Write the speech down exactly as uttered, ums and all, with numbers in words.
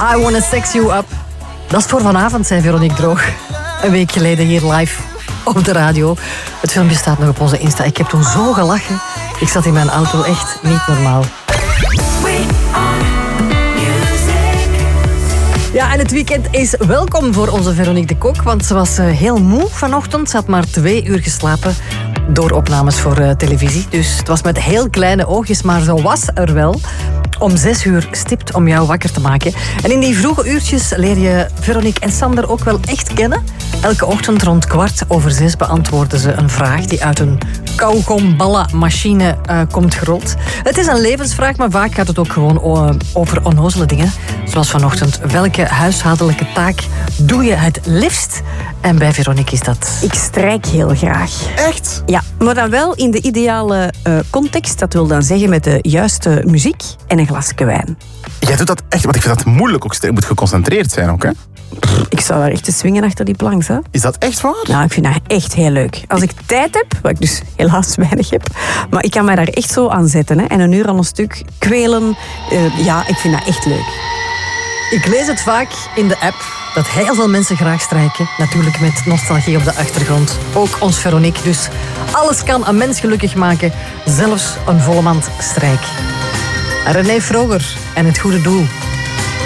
I Wanna Sex You Up. Dat is voor vanavond, zei Veronique Droog. Een week geleden hier live op de radio. Het filmpje staat nog op onze Insta. Ik heb toen zo gelachen. Ik zat in mijn auto, echt niet normaal. Ja, en het weekend is welkom voor onze Veronique de Kok, want ze was heel moe vanochtend. Ze had maar twee uur geslapen door opnames voor uh, televisie. Dus het was met heel kleine oogjes, maar zo was er wel. Om zes uur stipt om jou wakker te maken. En in die vroege uurtjes leer je Veronique en Sander ook wel echt kennen. Elke ochtend rond kwart over zes beantwoorden ze een vraag die uit een kauwgomballa-machine uh, komt gerold. Het is een levensvraag, maar vaak gaat het ook gewoon uh, over onnozele dingen. Zoals vanochtend, welke huishoudelijke taak doe je het liefst? En bij Veronique is dat... Ik strijk heel graag. Echt? Ja, maar dan wel in de ideale uh, context. Dat wil dan zeggen met de juiste muziek en een glasje wijn. Jij doet dat echt, want ik vind dat moeilijk ook. Je moet geconcentreerd zijn ook, hè? Ik zou daar echt te swingen achter die plank, hè? Is dat echt waar? Nou, ik vind dat echt heel leuk. Als ik tijd heb, wat ik dus helaas weinig heb, maar ik kan mij daar echt zo aan zetten, hè? En een uur aan een stuk kwelen. Uh, ja, ik vind dat echt leuk. Ik lees het vaak in de app dat heel veel mensen graag strijken. Natuurlijk met nostalgie op de achtergrond. Ook ons Veronique. Dus alles kan een mens gelukkig maken. Zelfs een volle mand strijk. René Vroger en het goede doel.